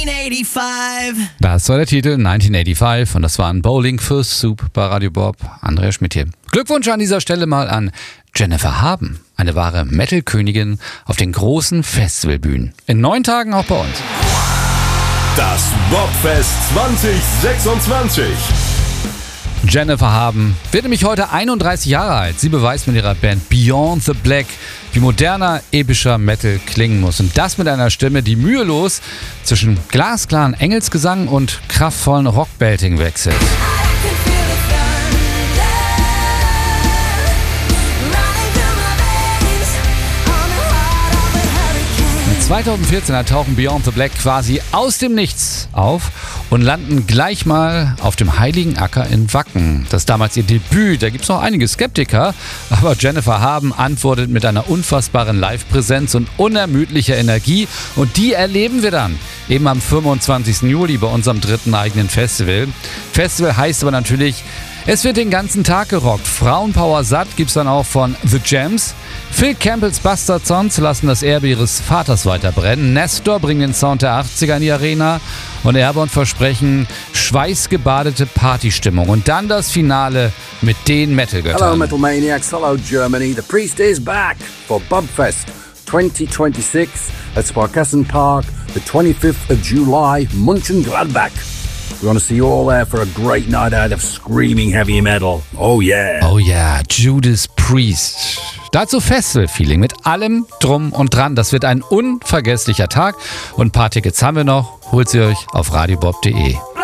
1985. Das war der Titel 1985 und das war ein Bowling für Soup bei Radio Bob. Andreas Schmidt hier. Glückwunsch an dieser Stelle mal an Jennifer Haben, eine wahre Metal-Königin auf den großen Festivalbühnen. In 9 Tagen auch bei uns. Das Bobfest 2026. Jennifer Haben wird nämlich heute 31 Jahre alt. Sie beweist mit ihrer Band Beyond the Black, wie moderner, epischer Metal klingen muss. Und das mit einer Stimme, die mühelos zwischen glasklaren Engelsgesang und kraftvollen Rockbelting wechselt. 2014 tauchen Beyond the Black quasi aus dem Nichts auf und landen gleich mal auf dem Heiligen Acker in Wacken. Das ist damals ihr Debüt, da gibt es noch einige Skeptiker, aber Jennifer Haben antwortet mit einer unfassbaren Live-Präsenz und unermüdlicher Energie und die erleben wir dann eben am 25. Juli bei unserem 3. eigenen Festival. Festival heißt aber natürlich, es wird den ganzen Tag gerockt. Frauenpower satt gibt's dann auch von The Jams. Phil Campbells Bastard Sons lassen das Erbe ihres Vaters weiterbrennen. Nestor bringt den Sound der 80er in die Arena. Und Airborne versprechen schweißgebadete Partystimmung. Und dann das Finale mit den Metal-Göttern. Hello Metal Maniacs, hello Germany. The Priest is back for Bobfest 2026 at Sparkassen Park, the 25th of July, Mönchengladbach. We want to see you all there for a great night out of screaming heavy metal. Oh yeah. Oh yeah, Judas Priest. Dazu Festival-Feeling mit allem drum und dran. Das wird ein unvergesslicher Tag. Und ein paar Tickets haben wir noch. Holt sie euch auf radiobob.de.